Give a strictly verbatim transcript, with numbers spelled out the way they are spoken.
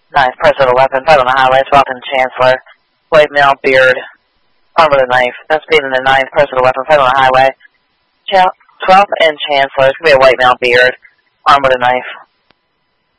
ninth, person with a weapon, fight on the highway, twelfth and Chancellor, white male, beard, armed with a knife. That's being in the ninth, person with a weapon, fight on the highway. twelfth and Chancellor, it's going to be a white male, beard, armed with a knife.